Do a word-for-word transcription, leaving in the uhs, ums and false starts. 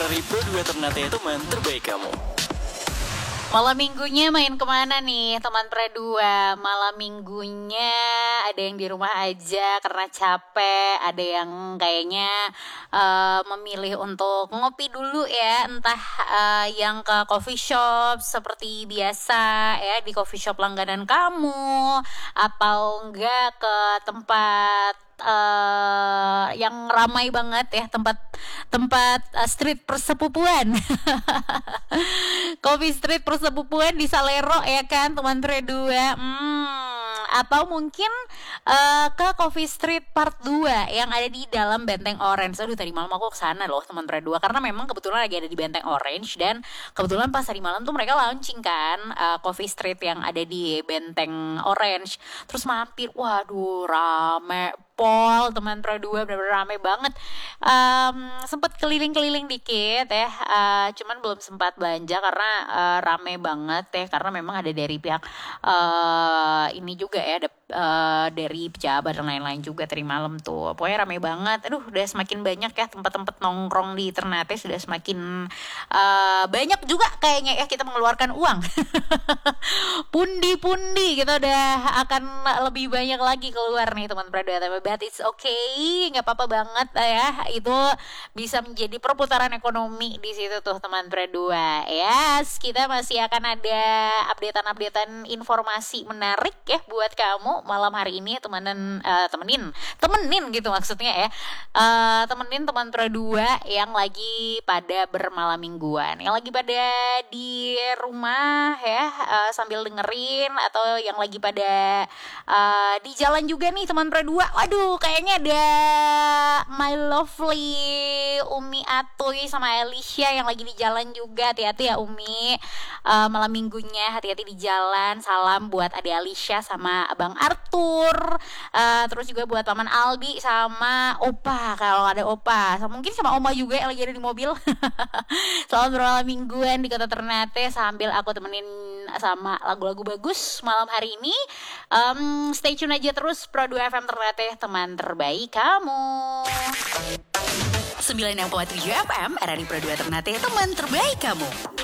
era Pro dua Ternate teman terbaik kamu. Malam minggunya main kemana nih teman Pre dua? Malam minggunya ada yang di rumah aja karena capek, ada yang kayaknya uh, memilih untuk ngopi dulu ya, entah uh, yang ke coffee shop seperti biasa ya, di coffee shop langganan kamu, atau enggak ke tempat Uh, yang ramai banget ya, tempat tempat uh, street persepupuan. Coffee street persepupuan di Salero ya kan teman Pre dua. Hmm, atau mungkin uh, ke Coffee Street Part dua yang ada di dalam Benteng Orange. Aduh, tadi malam aku kesana loh teman Pre dua, karena memang kebetulan lagi ada di Benteng Orange, dan kebetulan pas tadi malam tuh mereka launching kan uh, Coffee Street yang ada di Benteng Orange. Terus mampir, waduh rame Pol, teman Pro dua benar-benar rame banget. Um, sempat keliling-keliling dikit ya, uh, cuman belum sempat belanja karena uh, rame banget ya, karena memang ada dari pihak uh, ini juga ya, ada uh, dari pejabat dan lain-lain juga tadi malam tuh. Pokoknya rame banget. Aduh, udah semakin banyak ya tempat-tempat nongkrong di Ternate, sudah semakin uh, banyak juga kayaknya ya kita mengeluarkan uang. Pundi-pundi kita udah akan lebih banyak lagi keluar nih teman Pro dua. But it's okay, nggak apa-apa banget ya. Itu bisa menjadi perputaran ekonomi di situ tuh teman Pre dua. Yes, kita masih akan ada updatean-updatean informasi menarik ya buat kamu malam hari ini, temenin uh, temenin temenin gitu maksudnya ya. Uh, temenin teman Pre dua yang lagi pada bermalam mingguan, yang lagi pada di rumah ya, uh, sambil dengerin, atau yang lagi pada uh, di jalan juga nih teman Pre dua. Waduh, kayaknya ada my lovely Umi Atoy sama Alicia yang lagi di jalan juga. Hati-hati ya Umi, uh, malam minggunya hati-hati di jalan. Salam buat Ade Alicia sama Abang Arthur, uh, terus juga buat Paman Albi sama Opa kalau ada Opa, sama mungkin sama Oma juga yang lagi ada di mobil. Selamat bermalam mingguan di Kota Ternate sambil aku temenin sama lagu-lagu bagus malam hari ini. um, Stay tune aja terus Pro dua F M Ternate, teman terbaik kamu. sembilan enam koma tujuh F M, R R I Pro dua Ternate, teman terbaik kamu.